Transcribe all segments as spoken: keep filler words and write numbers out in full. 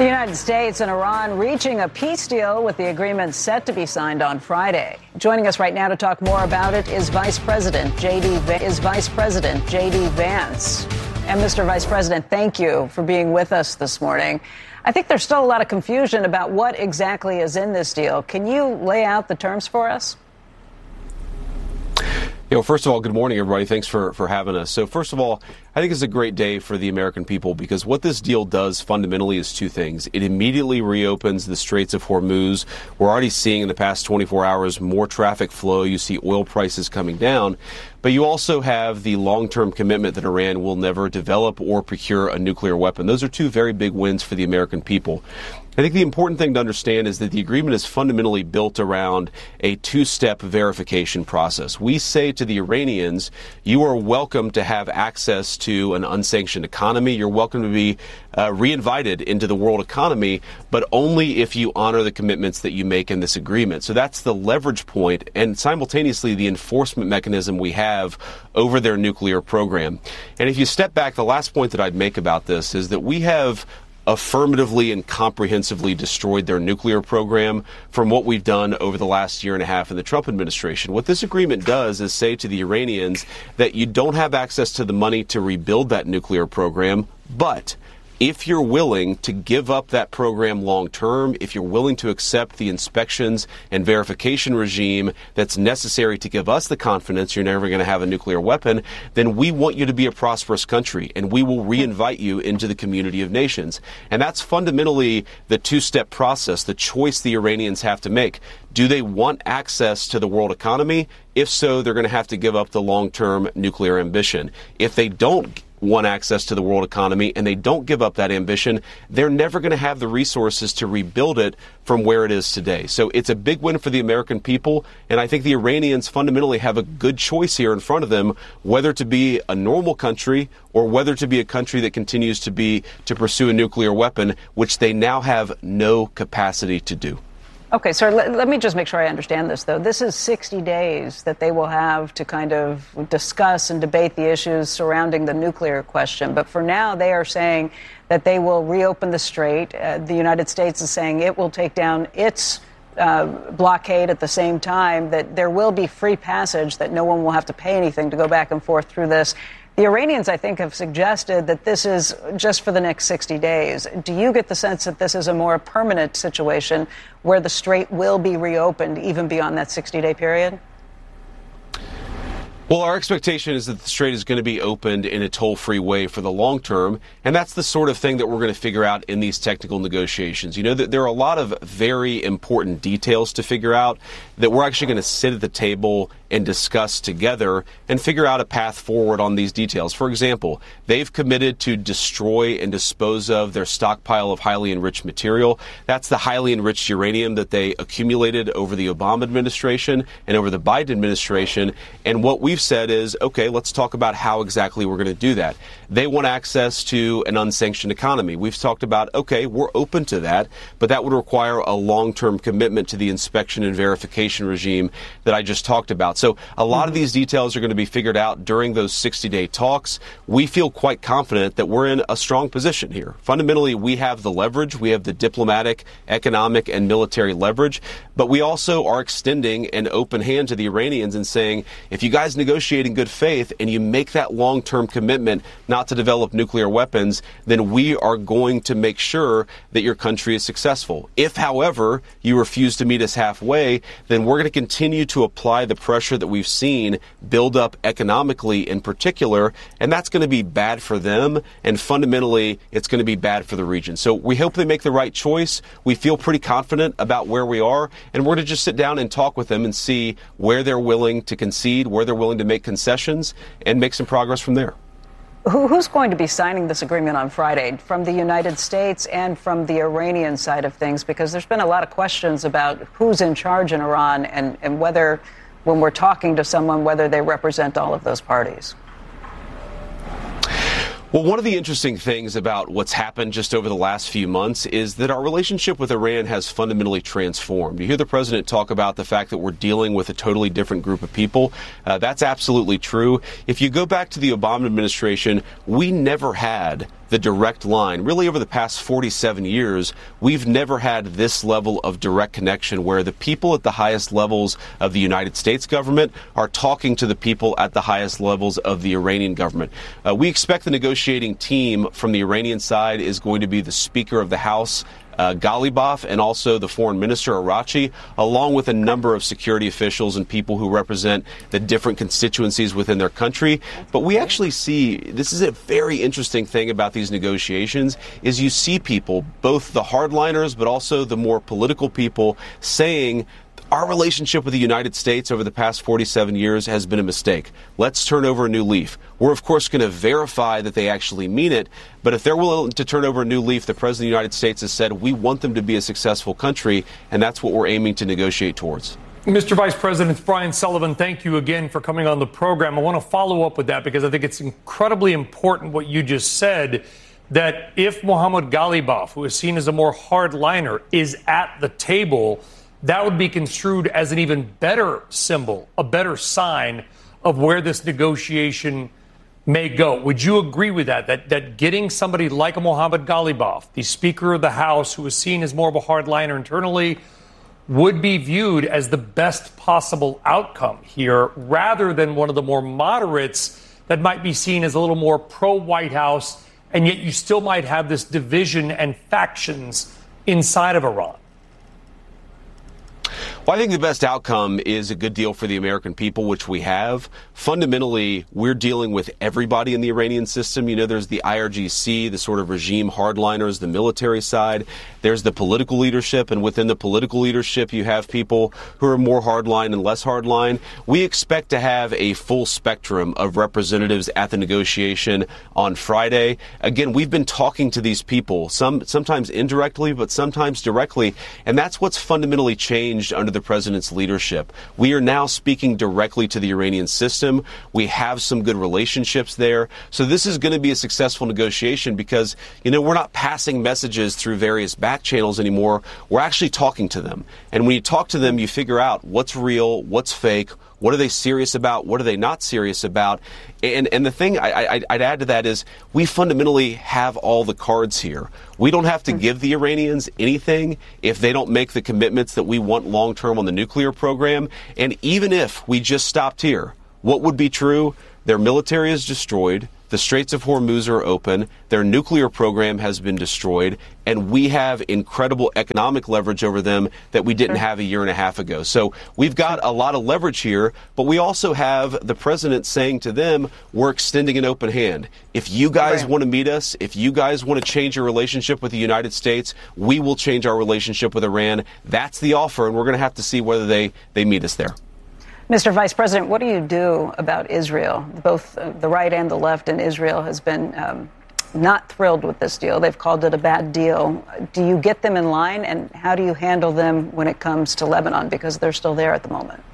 The United States and Iran reaching a peace deal with the agreement set to be signed on Friday. Joining us right now to talk more about it is Vice President J D Va- is Vice President J D Vance. And Mister Vice President, thank you for being with us this morning. I think there's still a lot of confusion about what exactly is in this deal. Can you lay out the terms for us? You know, first of all, good morning, everybody. Thanks for, for having us. So first of all, I think it's a great day for the American people because what this deal does fundamentally is two things. It immediately reopens the Straits of Hormuz. We're already seeing in the past twenty-four hours more traffic flow. You see oil prices coming down. But you also have the long-term commitment that Iran will never develop or procure a nuclear weapon. Those are two very big wins for the American people. I think the important thing to understand is that the agreement is fundamentally built around a two-step verification process. We say to the Iranians, you are welcome to have access to an unsanctioned economy. You're welcome to be uh, reinvited into the world economy, but only if you honor the commitments that you make in this agreement. So that's the leverage point and simultaneously the enforcement mechanism we have over their nuclear program. And if you step back, the last point that I'd make about this is that we have affirmatively and comprehensively destroyed their nuclear program from what we've done over the last year and a half in the Trump administration. What this agreement does is say to the Iranians that you don't have access to the money to rebuild that nuclear program, but if you're willing to give up that program long term, if you're willing to accept the inspections and verification regime that's necessary to give us the confidence you're never going to have a nuclear weapon, then we want you to be a prosperous country and we will reinvite you into the community of nations. And that's fundamentally the two-step process, the choice the Iranians have to make. Do they want access to the world economy? If so, they're going to have to give up the long-term nuclear ambition. If they don't want access to the world economy and they don't give up that ambition, they're never going to have the resources to rebuild it from where it is today. So it's a big win for the American people, and I think the Iranians fundamentally have a good choice here in front of them, whether to be a normal country or whether to be a country that continues to be to pursue a nuclear weapon, which they now have no capacity to do. Okay, sir, let, let me just make sure I understand this, though. This is sixty days that they will have to kind of discuss and debate the issues surrounding the nuclear question. But for now, they are saying that they will reopen the strait. Uh, the United States is saying it will take down its uh, blockade at the same time, that there will be free passage, that no one will have to pay anything to go back and forth through this. The Iranians, I think, have suggested that this is just for the next sixty days. Do you get the sense that this is a more permanent situation where the strait will be reopened even beyond that sixty-day period? Well, our expectation is that the strait is going to be opened in a toll-free way for the long term, and that's the sort of thing that we're going to figure out in these technical negotiations. You know, that there are a lot of very important details to figure out that we're actually going to sit at the table and discuss together and figure out a path forward on these details. For example, they've committed to destroy and dispose of their stockpile of highly enriched material. That's the highly enriched uranium that they accumulated over the Obama administration and over the Biden administration. And what we've said is, okay, let's talk about how exactly we're going to do that. They want access to an unsanctioned economy. We've talked about, okay, we're open to that, but that would require a long-term commitment to the inspection and verification regime that I just talked about. So a lot of these details are going to be figured out during those sixty-day talks. We feel quite confident that we're in a strong position here. Fundamentally, we have the leverage. We have the diplomatic, economic, and military leverage. But we also are extending an open hand to the Iranians and saying, if you guys negotiate in good faith and you make that long-term commitment not to develop nuclear weapons, then we are going to make sure that your country is successful. If, however, you refuse to meet us halfway, then we're going to continue to apply the pressure that we've seen build up economically in particular, and that's going to be bad for them, and fundamentally it's going to be bad for the region. So we hope they make the right choice. We feel pretty confident about where we are, and we're going to just sit down and talk with them and see where they're willing to concede, where they're willing to make concessions, and make some progress from there. Who, who's going to be signing this agreement on Friday from the United States and from the Iranian side of things? Because there's been a lot of questions about who's in charge in Iran and, and whether, when we're talking to someone, whether they represent all of those parties. Well, one of the interesting things about what's happened just over the last few months is that our relationship with Iran has fundamentally transformed. You hear the president talk about the fact that we're dealing with a totally different group of people. Uh, that's absolutely true. If you go back to the Obama administration, we never had the direct line. Really, over the past forty-seven years, we've never had this level of direct connection where the people at the highest levels of the United States government are talking to the people at the highest levels of the Iranian government. Uh, we expect the negotiating team from the Iranian side is going to be the Speaker of the House, Uh, Ghalibaf, and also the Foreign Minister Arachi, along with a number of security officials and people who represent the different constituencies within their country. But we actually see, this is a very interesting thing about these negotiations, is you see people, both the hardliners but also the more political people, saying our relationship with the United States over the past forty-seven years has been a mistake. Let's turn over a new leaf. We're, of course, going to verify that they actually mean it. But if they're willing to turn over a new leaf, the President of the United States has said we want them to be a successful country, and that's what we're aiming to negotiate towards. Mister Vice President Brian Sullivan, thank you again for coming on the program. I want to follow up with that because I think it's incredibly important what you just said, that if Mohammad Ghalibaf, who is seen as a more hardliner, is at the table, that would be construed as an even better symbol, a better sign of where this negotiation may go. Would you agree with that, that, that getting somebody like a Mohammad Ghalibaf, the Speaker of the House, who is seen as more of a hardliner internally, would be viewed as the best possible outcome here, rather than one of the more moderates that might be seen as a little more pro-White House, and yet you still might have this division and factions inside of Iran? Well, I think the best outcome is a good deal for the American people, which we have. Fundamentally, we're dealing with everybody in the Iranian system. You know, there's the I R G C, the sort of regime hardliners, the military side. There's the political leadership, and within the political leadership, you have people who are more hardline and less hardline. We expect to have a full spectrum of representatives at the negotiation on Friday. Again, we've been talking to these people, some sometimes indirectly, but sometimes directly, and that's what's fundamentally changed under the president's leadership. We are now speaking directly to the Iranian system. We have some good relationships there. So this is going to be a successful negotiation because, you know, we're not passing messages through various back channels anymore. We're actually talking to them. And when you talk to them, you figure out what's real, what's fake, what are they serious about, what are they not serious about. And and the thing I, I, I'd add to that is we fundamentally have all the cards here. We don't have to give the Iranians anything if they don't make the commitments that we want long term on the nuclear program. And even if we just stopped here, what would be true? Their military is destroyed. The Straits of Hormuz are open. Their nuclear program has been destroyed. And we have incredible economic leverage over them that we didn't have a year and a half ago. So we've got a lot of leverage here, but we also have the president saying to them, we're extending an open hand. If you guys want to meet us, if you guys want to change your relationship with the United States, we will change our relationship with Iran. That's the offer, and we're going to have to see whether they, they meet us there. Mister Vice President, what do you do about Israel? Both uh, the right and the left in Israel has been um, not thrilled with this deal. They've called it a bad deal. Do you get them in line, and how do you handle them when it comes to Lebanon, because they're still there at the moment?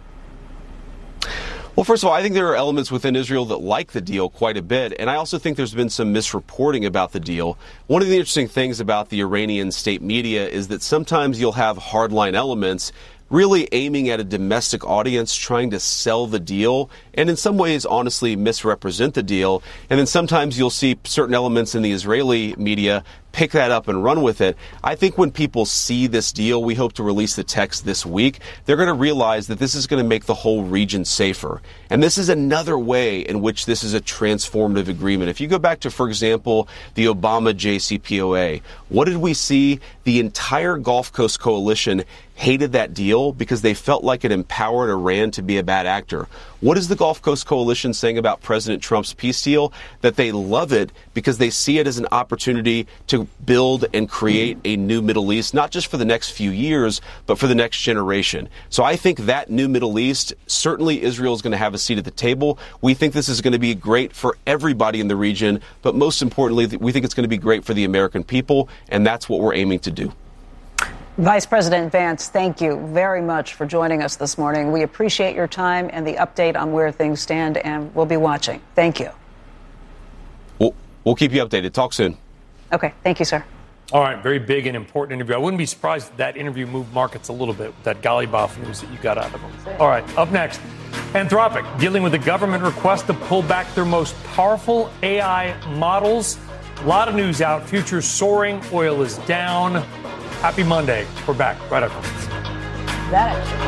Well, first of all, I think there are elements within Israel that like the deal quite a bit, and I also think there's been some misreporting about the deal. One of the interesting things about the Iranian state media is that sometimes you'll have hardline elements really aiming at a domestic audience, trying to sell the deal, and in some ways, honestly, misrepresent the deal. And then sometimes you'll see certain elements in the Israeli media pick that up and run with it. I think when people see this deal, we hope to release the text this week, they're going to realize that this is going to make the whole region safer. And this is another way in which this is a transformative agreement. If you go back to, for example, the Obama J C P O A, what did we see? The entire Gulf Coast Coalition hated that deal because they felt like it empowered Iran to be a bad actor. What is the Gulf Coast Coalition saying about President Trump's peace deal? That they love it because they see it as an opportunity to build and create a new Middle East, not just for the next few years, but for the next generation. So I think that new Middle East, certainly Israel is going to have a seat at the table. We think this is going to be great for everybody in the region, but most importantly, we think it's going to be great for the American people, and that's what we're aiming to do. Vice President Vance, thank you very much for joining us this morning. We appreciate your time and the update on where things stand, and we'll be watching. Thank you. We'll, we'll keep you updated. Talk soon. Okay. Thank you, sir. All right. Very big and important interview. I wouldn't be surprised if that interview moved markets a little bit with that Ghalibaf news that you got out of them. All right. Up next, Anthropic dealing with a government request to pull back their most powerful A I models. A lot of news out. Futures soaring. Oil is down. Happy Monday. We're back right after this. That actually.